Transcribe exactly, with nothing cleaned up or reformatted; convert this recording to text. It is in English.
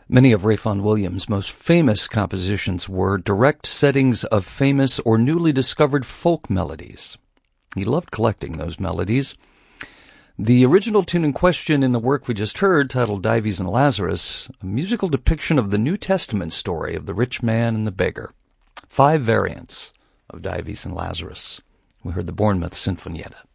Many of Ralph Vaughan Williams' most famous compositions were direct settings of famous or newly discovered folk melodies. He loved collecting those melodies. The original tune in question in the work we just heard, titled Dives and Lazarus, a musical depiction of the New Testament story of the rich man and the beggar. Five variants of Dives and Lazarus. We heard the Bournemouth Sinfonietta.